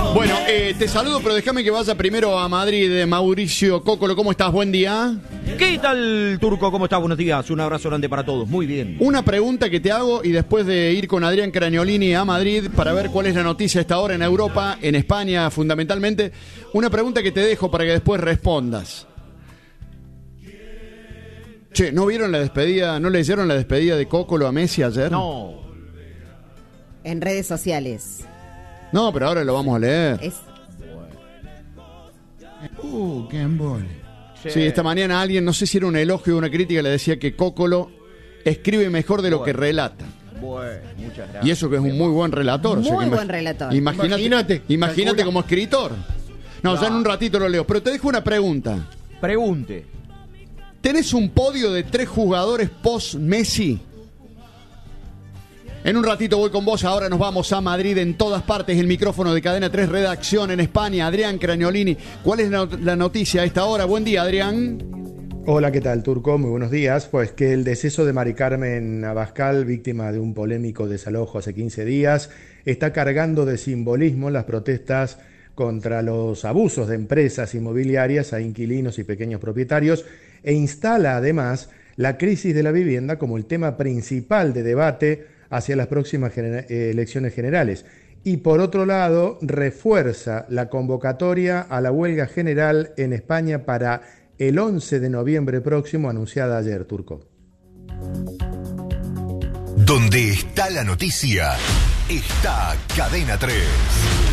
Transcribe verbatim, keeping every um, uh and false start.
Bueno, eh, te saludo, pero déjame que vaya primero a Madrid. Mauricio Cocolo, ¿cómo estás? Buen día. ¿Qué tal, Turco? ¿Cómo estás? Buenos días. Un abrazo grande para todos. Muy bien. Una pregunta que te hago y después de ir con Adrián Craniolini a Madrid para ver cuál es la noticia a esta hora en Europa, en España fundamentalmente. Una pregunta que te dejo para que después respondas. Che, ¿no vieron la despedida, no leyeron la despedida de Cocolo a Messi ayer? No. En redes sociales. No, pero ahora lo vamos a leer. Es... Uh, qué embole. Sí, esta mañana alguien, no sé si era un elogio o una crítica, le decía que Cocolo escribe mejor de lo que relata. Bueno, muchas gracias. Y eso que es un muy buen relator. Muy o sea que buen imag- relator. Imagínate, Imagínate, imagínate calcula. como escritor. No, No. ya en un ratito lo leo. Pero te dejo una pregunta. Pregunte. ¿Tenés un podio de tres jugadores post-Messi? En un ratito voy con vos, ahora nos vamos a Madrid, en todas partes, el micrófono de Cadena tres, redacción en España, Adrián Craniolini. ¿Cuál es la, la noticia a esta hora? Buen día, Adrián. Hola, ¿qué tal, Turco? Muy buenos días. Pues que el deceso de Mari Carmen Abascal, víctima de un polémico desalojo hace quince días, está cargando de simbolismo las protestas contra los abusos de empresas inmobiliarias a inquilinos y pequeños propietarios e instala además la crisis de la vivienda como el tema principal de debate hacia las próximas gener- eh, elecciones generales. Y por otro lado, refuerza la convocatoria a la huelga general en España para el once de noviembre próximo, anunciada ayer, Turco. Donde está la noticia, está Cadena tres.